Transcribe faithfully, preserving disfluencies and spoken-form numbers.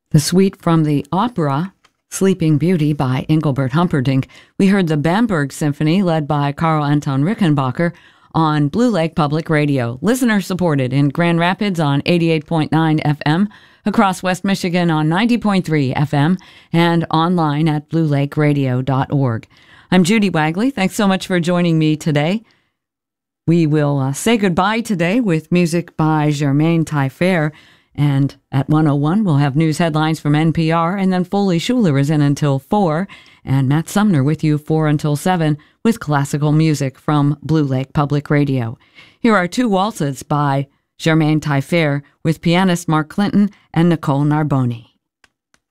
The suite from the opera Sleeping Beauty by Engelbert Humperdinck. We heard the Bamberg Symphony led by Karl Anton Rickenbacker on Blue Lake Public Radio, listener supported in Grand Rapids on eighty-eight point nine F M, across West Michigan on ninety point three F M, and online at blue lake radio dot org. I'm Judy Wagley. Thanks so much for joining me today. We will uh, say goodbye today with music by Germaine Taillefer. And at one oh one, we'll have news headlines from N P R, and then Foley Schuler is in until four, and Matt Sumner with you four until seven with classical music from Blue Lake Public Radio. Here are two waltzes by Germaine Taillefer with pianist Mark Clinton and Nicole Narboni.